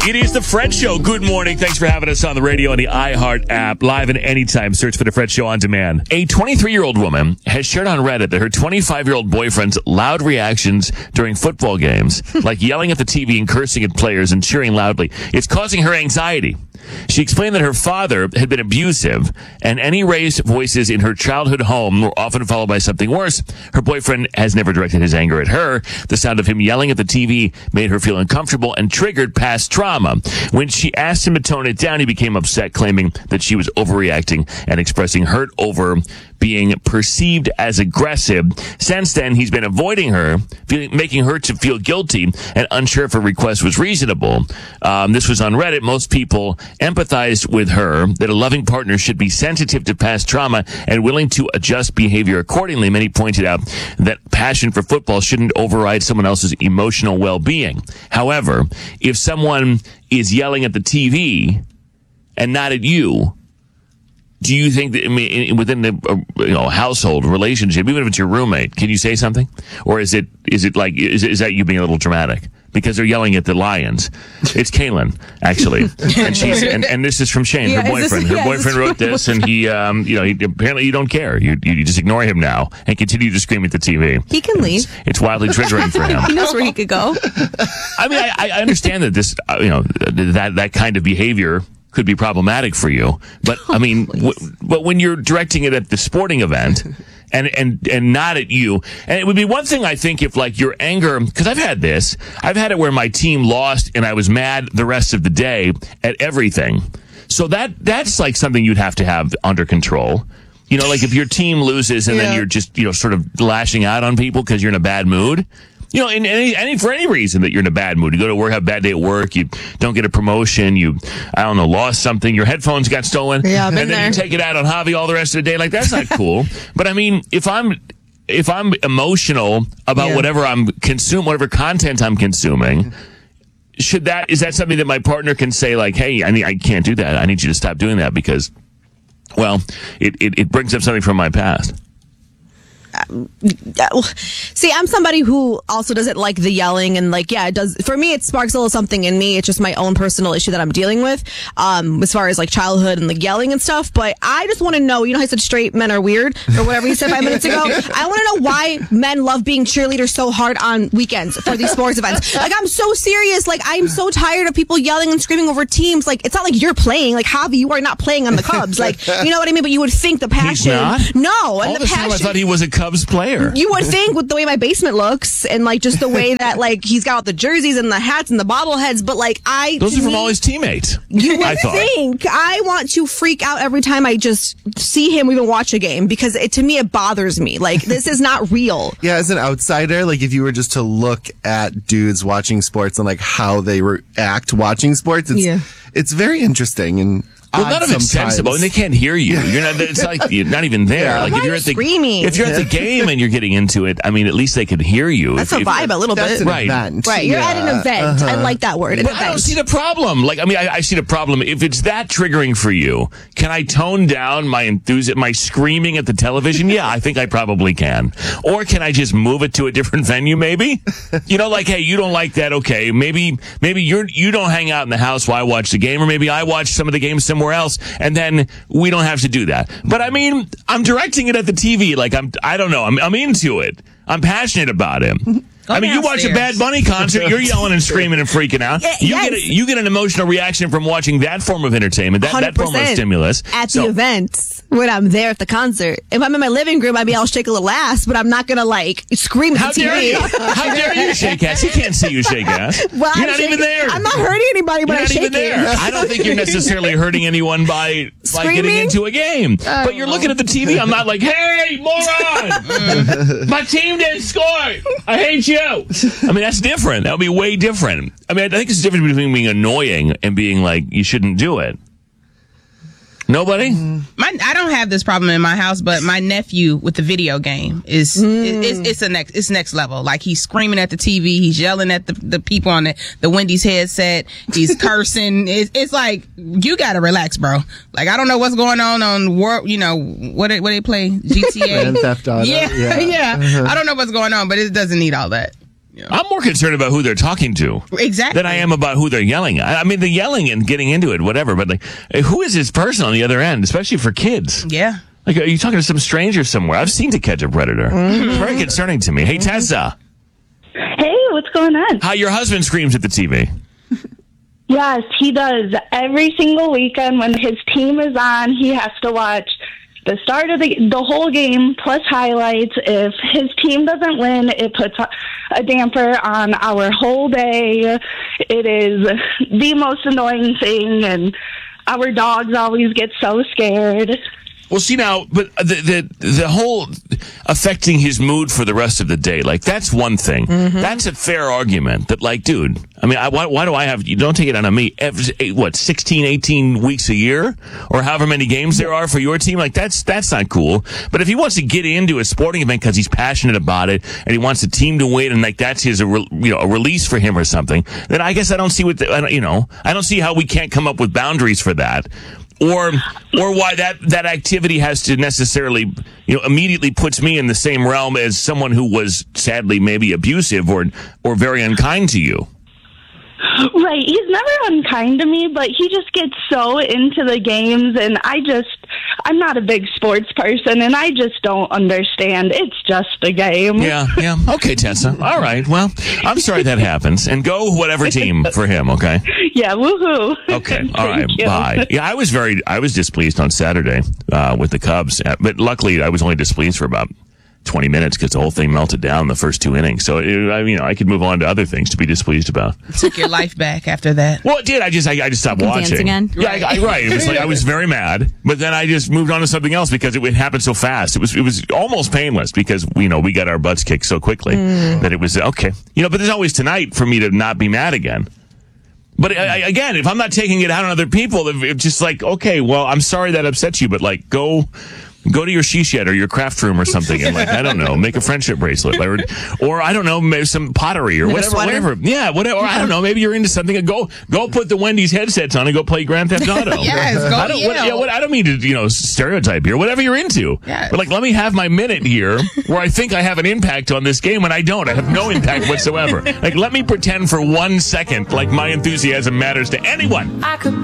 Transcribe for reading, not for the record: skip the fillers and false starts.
It is The Fred Show. Good morning. Thanks for having us on the radio and the iHeart app. Live and anytime. Search for The Fred Show on demand. A 23-year-old woman has shared on Reddit that her 25-year-old boyfriend's loud reactions during football games, like yelling at the TV and cursing at players and cheering loudly, it's causing her anxiety. She explained that her father had been abusive, and any raised voices in her childhood home were often followed by something worse. Her boyfriend has never directed his anger at her. The sound of him yelling at the TV made her feel uncomfortable and triggered past trauma. When she asked him to tone it down, he became upset, claiming that she was overreacting and expressing hurt over being perceived as aggressive. Since then, he's been avoiding her, making her to feel guilty and unsure if her request was reasonable. This was on Reddit. Most people empathized with her that a loving partner should be sensitive to past trauma and willing to adjust behavior accordingly. Many pointed out that passion for football shouldn't override someone else's emotional well-being. However, if someone is yelling at the TV and not at you, do you think that within the household relationship, even if it's your roommate, can you say something, or is that you being a little dramatic because they're yelling at the Lions? It's Kaylin, actually, and she's and this is from Shane, her boyfriend. Her boyfriend wrote this, and he apparently you don't care. You just ignore him now and continue to scream at the TV. He can leave. It's wildly triggering for him. He knows where he could go. I mean, I understand that this that kind of behavior could be problematic for you, but I mean, but when you're directing it at the sporting event and not at you, and it would be one thing, I think, if like your anger, because I've had it where my team lost and I was mad the rest of the day at everything. So that's like something you'd have to have under control. You know, like if your team loses and then you're just, sort of lashing out on people because you're in a bad mood. For any reason that you're in a bad mood. You go to work, have a bad day at work, you don't get a promotion, lost something, your headphones got stolen, and then you take it out on Javi all the rest of the day. Like, that's not cool. But I mean, if I'm emotional about whatever I'm consuming, whatever content I'm consuming, is that something that my partner can say, like, hey, I can't do that. I need you to stop doing that because, well, it brings up something from my past. See, I'm somebody who also doesn't like the yelling, and it does. For me, it sparks a little something in me. It's just my own personal issue that I'm dealing with, as far as like childhood and the yelling and stuff. But I just want to know, how I said straight men are weird or whatever you said 5 minutes ago. I want to know why men love being cheerleaders so hard on weekends for these sports events. Like, I'm so serious. Like, I'm so tired of people yelling and screaming over teams. Like, it's not like you're playing. Like, Javi, you are not playing on the Cubs. Like, you know what I mean? But you would think the passion. He's not? No. And all the time I thought he was a Cubs player. You would think with the way my basement looks and like just the way that like he's got all the jerseys and the hats and the bobbleheads, but like those are from all his teammates. You would think. I want to freak out every time I just see him even watch a game because to me it bothers me. Like, this is not real. Yeah, as an outsider, like if you were just to look at dudes watching sports and like how they react watching sports, it's very interesting and. Well, none of it's sensible, and they can't hear you. You're not. It's like you're not even there. Yeah. Like if you're at the game and you're getting into it, I mean, at least they could hear you. That's a vibe, a little bit. Right. Event. Right. You're at an event. I like that word. I don't see the problem. Like, I mean, I see the problem. If it's that triggering for you, can I tone down my enthusiasm, my screaming at the television? Yeah, I think I probably can. Or can I just move it to a different venue? Maybe. Like, hey, you don't like that. Okay, maybe you don't hang out in the house while I watch the game, or maybe I watch some of the games somewhere else, and then we don't have to do that. But I mean, I'm directing it at the TV. Like, I don't know. I'm into it. I'm passionate about him. I mean, you watch a Bad Bunny concert, you're yelling and screaming and freaking out. You get an emotional reaction from watching that form of entertainment, that form of stimulus. At the events, when I'm there at the concert. If I'm in my living room, I'll shake a little ass, but I'm not going to, like, scream at the TV. How dare you shake ass? He can't see you shake ass. Well, you're not even there. I'm not hurting anybody, but I'm shaking. You're not even there. I don't think you're necessarily hurting anyone by getting into a game. But you're looking at the TV. I'm not like, hey, moron! My team didn't score! I hate you! I mean, that's different. That would be way different. I mean, I think it's the difference between being annoying and being like, you shouldn't do it. Nobody? I don't have this problem in my house, but my nephew with the video game is it's next level. Like, he's screaming at the TV, he's yelling at the people on the Wendy's headset, he's cursing. It's like, you gotta relax, bro. Like, I don't know what's going on world. What they play, GTA, Grand Theft Auto. Yeah. I don't know what's going on, but it doesn't need all that. I'm more concerned about who they're talking to. Exactly. Than I am about who they're yelling at. I mean, the yelling and getting into it, whatever, but like, who is this person on the other end, especially for kids? Yeah. Like, are you talking to some stranger somewhere? I've seen To Catch a Predator. It's very concerning to me. Hey, Tessa. Hey, what's going on? How your husband screams at the TV. Yes, he does. Every single weekend when his team is on, he has to watch the start of the whole game plus highlights. If his team doesn't win, it puts a damper on our whole day. It is the most annoying thing, and our dogs always get so scared. Well, see now, but the whole affecting his mood for the rest of the day, like that's one thing. That's a fair argument that, like, dude, I mean, why do I have, you don't take it out on me, 16, 18 weeks a year or however many games there are for your team? Like that's not cool. But if he wants to get into a sporting event because he's passionate about it and he wants the team to win and like that's his, a release for him or something, then I guess I don't see I don't see how we can't come up with boundaries for that. Or why that activity has to necessarily, immediately puts me in the same realm as someone who was sadly maybe abusive or very unkind to you. Right. He's never unkind to me, but he just gets so into the games, and I'm not a big sports person, and I just don't understand. It's just a game. Yeah. Okay, Tessa. All right. Well, I'm sorry that happens. And go whatever team for him, okay? Yeah, woohoo. Okay. All right. Thank you. Bye. Yeah, I was displeased on Saturday with the Cubs, but luckily I was only displeased for about 20 minutes because the whole thing melted down in the first 2 innings. So, I could move on to other things to be displeased about. Took your life back after that. Well, it did. I just stopped watching. Dance again? Yeah, right. It was like I was very mad, but then I just moved on to something else because it happened so fast. It was almost painless because we got our butts kicked so quickly that it was okay. But there's always tonight for me to not be mad again. But again, if I'm not taking it out on other people, it's just like, okay, well, I'm sorry that upsets you, but like go to your she shed or your craft room or something and, like, I don't know, make a friendship bracelet or I don't know, maybe some pottery or whatever. Yeah, whatever. Or I don't know, maybe you're into something and go put the Wendy's headsets on and go play Grand Theft Auto. Yes, go I don't mean to, stereotype here. Whatever you're into. Yes. But, like, let me have my minute here where I think I have an impact on this game when I don't. I have no impact whatsoever. Like, let me pretend for 1 second like my enthusiasm matters to anyone.